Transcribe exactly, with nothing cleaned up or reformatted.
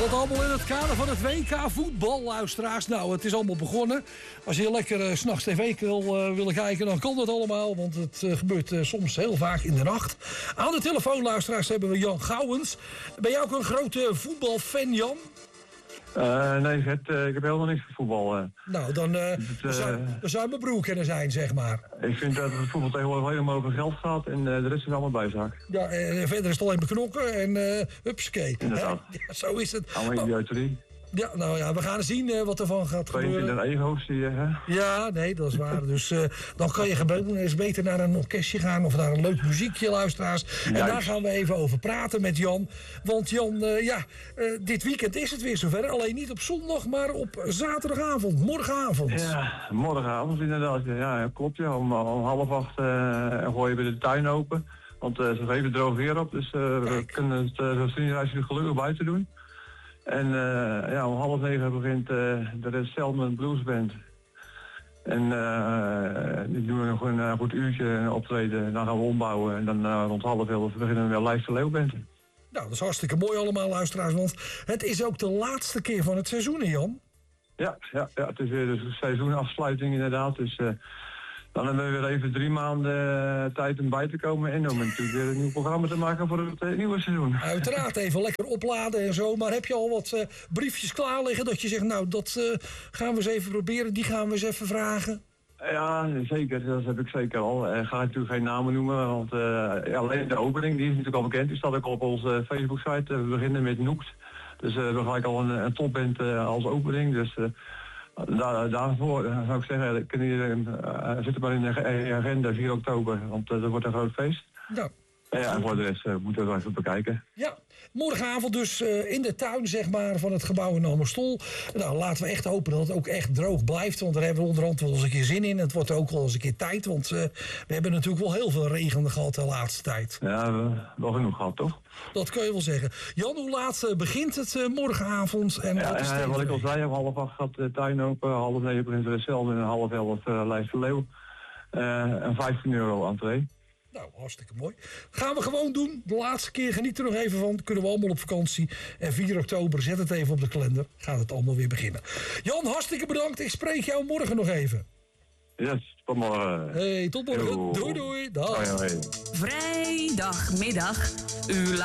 Dat allemaal in het kader van het W K voetbal, luisteraars. Nou, het is allemaal begonnen. Als je lekker uh, 's nachts tv wil uh, willen kijken, dan kan dat allemaal. Want het uh, gebeurt uh, soms heel vaak in de nacht. Aan de telefoon, luisteraars, hebben we Jan Gouwens. Ben jij ook een grote voetbalfan, Jan? Uh, nee, het, uh, ik heb helemaal niks van voetbal. Uh. Nou, dan, uh, het, uh, dan, zou, dan zou mijn broer kunnen zijn, zeg maar. Ik vind dat het voetbal tegenwoordig helemaal over geld gaat en uh, de rest is allemaal bijzaak. Ja, uh, verder is het alleen maar knokken en uh, hupskee. Inderdaad. Ja, zo is het. Allemaal idioterie. Ja, nou ja, we gaan zien uh, wat ervan gaat gebeuren. tweeëntwintig ego's zie je, hè? Ja, nee, dat is waar. Dus uh, dan kan je gebeuren eens beter naar een orkestje gaan of naar een leuk muziekje, luisteraars. En Juist. Daar gaan we even over praten met Jan. Want Jan, uh, ja, uh, dit weekend is het weer zover. Alleen niet op zondag, maar op zaterdagavond, morgenavond. Ja, morgenavond inderdaad. Ja, klopt ja. Om, om half acht uh, gooien we de tuin open. Want uh, ze geven droog weer op, dus uh, we kunnen het uh, zo vriendenreisje gelukkig buiten doen. En uh, ja, om half negen begint uh, de Red Selman Blues Band. En uh, die doen we nog een uh, goed uurtje optreden. Dan gaan we ombouwen en dan uh, rond half elf beginnen we weer live de Leeuwband. Nou, dat is hartstikke mooi allemaal, luisteraars. Want het is ook de laatste keer van het seizoen, hè, Jan? Ja, ja, ja, het is weer de seizoenafsluiting inderdaad. Dus uh, dan hebben we weer even drie maanden uh, tijd om bij te komen. En om natuurlijk weer een nieuw programma te maken voor het uh, nieuwe seizoen. Uiteraard, even lekker opladen en zo. Maar heb je al wat uh, briefjes klaar liggen dat je zegt, nou, dat uh, gaan we eens even proberen. Die gaan we eens even vragen. Ja, zeker. Dat heb ik zeker al. Ik ga natuurlijk geen namen noemen, want uh, alleen de opening, die is natuurlijk al bekend. Die staat ook op onze Facebook-site. We beginnen met Noekt. Dus uh, we hebben gelijk al een, een topband uh, als opening. Dus uh, daar, daarvoor uh, zou ik zeggen, kun je, uh, zit er maar in de agenda vier oktober, want uh, dat wordt een groot feest. Ja. Ja, en voor de rest uh, moeten we wel even bekijken. Ja, morgenavond dus uh, in de tuin, zeg maar, van het gebouw in Almerstol. Nou, laten we echt hopen dat het ook echt droog blijft. Want daar hebben we onderhand wel eens een keer zin in. Het wordt ook wel eens een keer tijd. Want uh, we hebben natuurlijk wel heel veel regen gehad de laatste tijd. Ja, we hebben wel genoeg gehad, toch? Dat kun je wel zeggen. Jan, hoe laat uh, begint het uh, morgenavond? En ja, wat, is ja, wat ik al zei, om half acht gaat de tuin open. Half negen begint er hetzelfde en half elf uh, lijst de leeuw. Uh, en vijftien euro entree. Nou, hartstikke mooi. Gaan we gewoon doen. De laatste keer, geniet er nog even van. Kunnen we allemaal op vakantie. En vier oktober, zet het even op de kalender. Gaat het allemaal weer beginnen. Jan, hartstikke bedankt. Ik spreek jou morgen nog even. Yes, tot morgen. Hey, tot morgen. Yo. Doei, doei. Dag. Hoi, hoi. Vrijdagmiddag. U